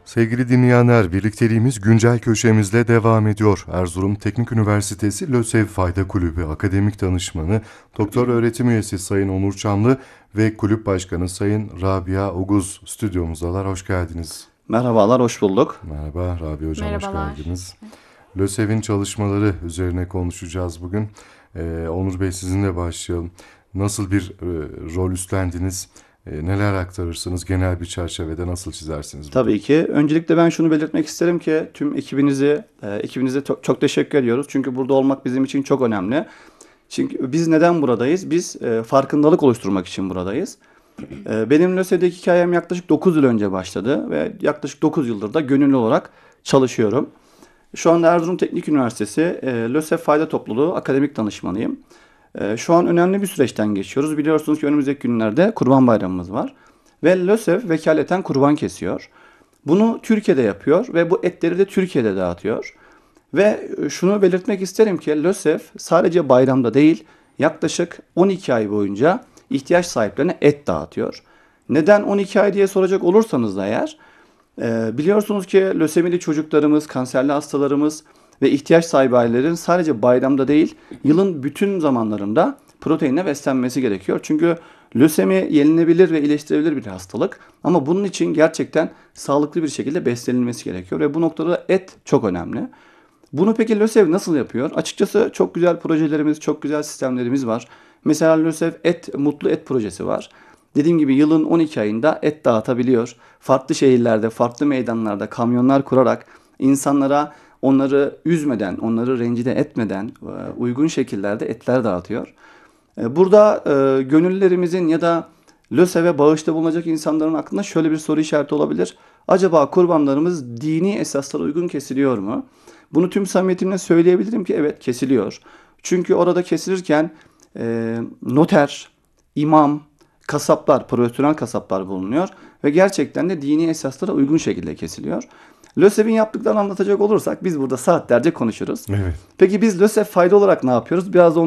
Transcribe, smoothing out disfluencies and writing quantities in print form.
Sevgili dinleyenler, birlikteliğimiz güncel köşemizle devam ediyor. Erzurum Teknik Üniversitesi LÖSEV Fayda Kulübü Akademik Danışmanı, Doktor Öğretim Üyesi Sayın Onur Çamlı ve Kulüp Başkanı Sayın Rabia Oguz stüdyomuzdalar. Hoş geldiniz. Merhabalar, hoş bulduk. Merhaba Rabia Hocam, Merhabalar. hoş geldiniz. LÖSEV'in çalışmaları üzerine konuşacağız bugün. Onur Bey, sizinle başlayalım. Nasıl bir rol üstlendiniz? Neler aktarırsınız? Genel bir çerçevede nasıl çizersiniz? Tabii ki. Öncelikle ben şunu belirtmek isterim ki tüm ekibinize çok teşekkür ediyoruz. Çünkü burada olmak bizim için çok önemli. Çünkü biz neden buradayız? Biz farkındalık oluşturmak için buradayız. Benim LÖSEV'deki hikayem yaklaşık 9 yıl önce başladı ve yaklaşık 9 yıldır da gönüllü olarak çalışıyorum. Şu anda Erzurum Teknik Üniversitesi LÖSEV Fayda Topluluğu akademik danışmanıyım. Şu an önemli bir süreçten geçiyoruz. Biliyorsunuz ki önümüzdeki günlerde Kurban Bayramımız var. Ve LÖSEV vekaleten kurban kesiyor. Bunu Türkiye'de yapıyor ve bu etleri de Türkiye'de dağıtıyor. Ve şunu belirtmek isterim ki LÖSEV sadece bayramda değil, yaklaşık 12 ay boyunca ihtiyaç sahiplerine et dağıtıyor. Neden 12 ay diye soracak olursanız da eğer, biliyorsunuz ki lösemili çocuklarımız, kanserli hastalarımız ve ihtiyaç sahibi ailelerin sadece bayramda değil, yılın bütün zamanlarında proteinle beslenmesi gerekiyor. Çünkü lösemi yenilebilir ve iyileştirebilir bir hastalık. Ama bunun için gerçekten sağlıklı bir şekilde beslenilmesi gerekiyor. Ve bu noktada et çok önemli. Bunu peki LÖSEV nasıl yapıyor? Açıkçası çok güzel projelerimiz, çok güzel sistemlerimiz var. Mesela LÖSEV Mutlu Et projesi var. Dediğim gibi yılın 12 ayında et dağıtabiliyor. Farklı şehirlerde, farklı meydanlarda kamyonlar kurarak insanlara onları üzmeden, onları rencide etmeden uygun şekillerde etler dağıtıyor. Burada gönüllülerimizin ya da LÖSEV'e bağışta bulunacak insanların aklında şöyle bir soru işareti olabilir. Acaba kurbanlarımız dini esaslara uygun kesiliyor mu? Bunu tüm samimiyetimle söyleyebilirim ki evet, kesiliyor. Çünkü orada kesilirken noter, imam, kasaplar, profesyonel kasaplar bulunuyor ve gerçekten de dini esaslara uygun şekilde kesiliyor. LÖSEV'in yaptıklarını anlatacak olursak biz burada saatlerce konuşuruz. Evet. Peki biz LÖSEV fayda olarak ne yapıyoruz? Biraz da